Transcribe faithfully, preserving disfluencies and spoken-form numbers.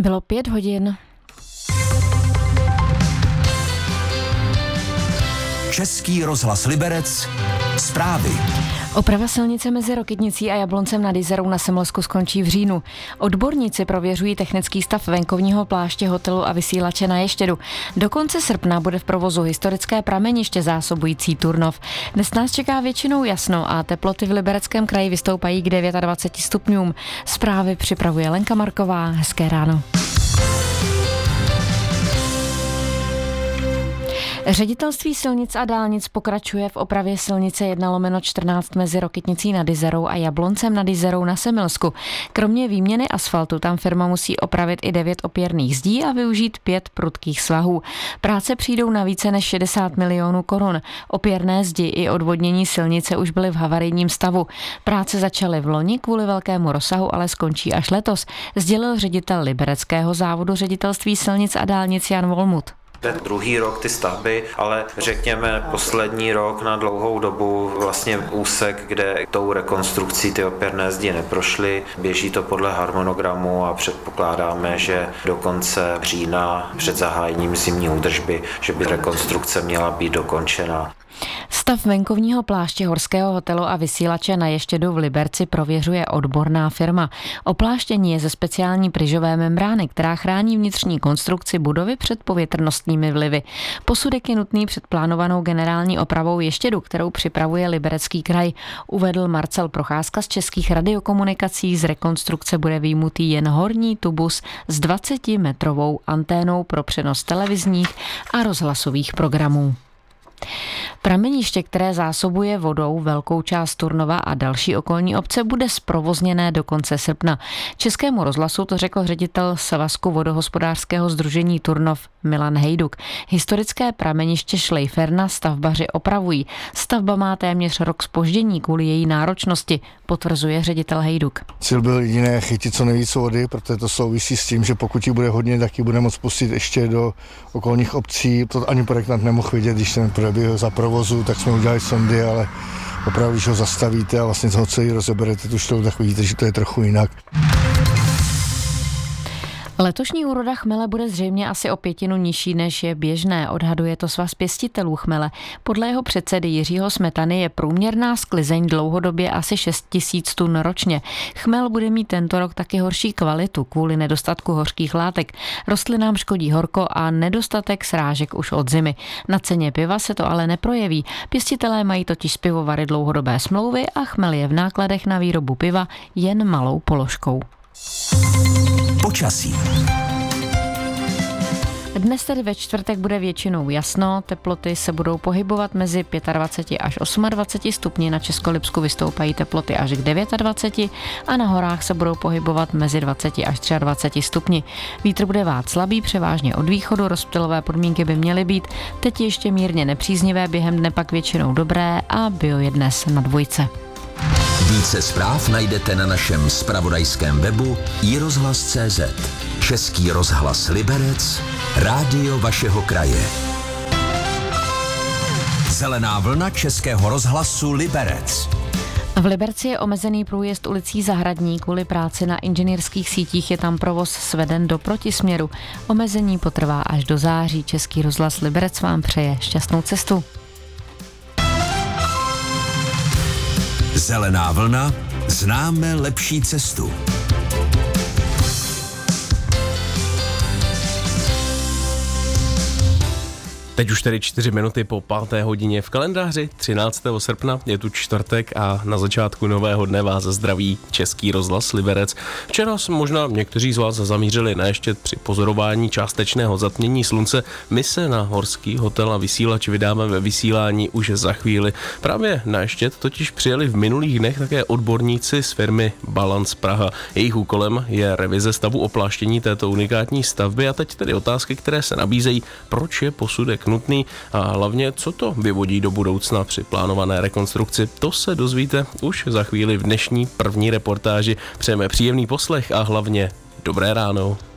Bylo pět hodin. Český rozhlas Liberec. Zprávy. Oprava silnice mezi Rokytnicí a Jabloncem nad Jizerou na Semilsku skončí v říjnu. Odborníci prověřují technický stav venkovního pláště, hotelu a vysílače na Ještědu. Do konce srpna bude v provozu historické prameniště zásobující Turnov. Dnes nás čeká většinou jasno a teploty v Libereckém kraji vystoupají k dvaceti devíti stupňům. Zprávy připravuje Lenka Marková. Hezké ráno. Ředitelství silnic a dálnic pokračuje v opravě silnice jedna lomeno čtrnáct mezi Rokytnicí nad Jizerou a Jabloncem nad Jizerou na Semilsku. Kromě výměny asfaltu tam firma musí opravit i devět opěrných zdí a využít pět prudkých svahů. Práce přijdou na více než šedesát milionů korun. Opěrné zdi i odvodnění silnice už byly v havarijním stavu. Práce začaly v loni kvůli velkému rozsahu, ale skončí až letos, sdělil ředitel libereckého závodu ředitelství silnic a dálnic Jan Volmut. Ten druhý rok ty stavby, ale řekněme poslední rok na dlouhou dobu vlastně úsek, kde tou rekonstrukcí ty opěrné zdi neprošly. Běží to podle harmonogramu a předpokládáme, že do konce října před zahájením zimní údržby, že by rekonstrukce měla být dokončena. Stav venkovního pláště horského hotelu a vysílače na Ještědu v Liberci prověřuje odborná firma. Opláštění je ze speciální pryžové membrány, která chrání vnitřní konstrukci budovy před povětrnostními vlivy. Posudek je nutný před plánovanou generální opravou Ještědu, kterou připravuje Liberecký kraj. Uvedl Marcel Procházka z Českých radiokomunikací. Z rekonstrukce bude vyjmutý jen horní tubus s dvacetimetrovou anténou pro přenos televizních a rozhlasových programů. Prameniště, které zásobuje vodou velkou část Turnova a další okolní obce, bude zprovozněné do konce srpna. Českému rozhlasu to řekl ředitel Svazku vodohospodářského sdružení Turnov Milan Hejduk. Historické prameniště Šlejferna stavbaři opravují. Stavba má téměř rok zpoždění kvůli její náročnosti, potvrzuje ředitel Hejduk. Cíl byl jediné chytit co nejvíc vody, protože to souvisí s tím, že pokud ji bude hodně, tak ji bude moct pustit ještě do okolních obcí. To ani projektant nemohl vidět, když ten proběhl za provozu, tak jsme udělali sondy, ale opravdu, když ho zastavíte a vlastně ho celý rozeberete tu štou, tak vidíte, že to je trochu jinak. Letošní úroda chmele bude zřejmě asi o pětinu nižší, než je běžné, odhaduje to Svaz pěstitelů chmele. Podle jeho předsedy Jiřího Smetany je průměrná sklizeň dlouhodobě asi šest tisíc tun ročně. Chmel bude mít tento rok taky horší kvalitu kvůli nedostatku hořkých látek. Rostlinám škodí horko a nedostatek srážek už od zimy. Na ceně piva se to ale neprojeví. Pěstitelé mají totiž z pivovary dlouhodobé smlouvy a chmel je v nákladech na výrobu piva jen malou položkou. Počasí. Dnes tedy ve čtvrtek bude většinou jasno, teploty se budou pohybovat mezi dvaceti pěti až dvaceti osmi stupni, na Českolipsku vystoupají teploty až k dvaceti devíti a na horách se budou pohybovat mezi dvaceti až dvaceti třemi stupni. Vítr bude vát slabý, převážně od východu, rozptylové podmínky by měly být, teď ještě mírně nepříznivé, během dne pak většinou dobré a bio je dnes na dvojce. Více zpráv najdete na našem zpravodajském webu i rozhlas tečka cé zet. Český rozhlas Liberec, rádio vašeho kraje. Zelená vlna Českého rozhlasu Liberec. V Liberci je omezený průjezd ulicí Zahradní, kvůli práci na inženýrských sítích je tam provoz sveden do protisměru. Omezení potrvá až do září. Český rozhlas Liberec vám přeje šťastnou cestu. Zelená vlna, známe lepší cestu. Teď už tedy čtyři minuty po páté hodině v kalendáři, třináctého srpna, je tu čtvrtek a na začátku nového dne vás zdraví Český rozhlas Liberec. Včera možná někteří z vás zamířili na Ještěd při pozorování částečného zatmění slunce. My se na horský hotel a vysílač vydáme ve vysílání už za chvíli. Právě na Ještěd totiž přijeli v minulých dnech také odborníci z firmy Balance Praha. Jejich úkolem je revize stavu opláštění této unikátní stavby a teď tedy otázky, které se nabízejí, proč je posudek nutný a hlavně, co to vyvodí do budoucna při plánované rekonstrukci. To se dozvíte už za chvíli v dnešní první reportáži. Přejeme příjemný poslech a hlavně dobré ráno.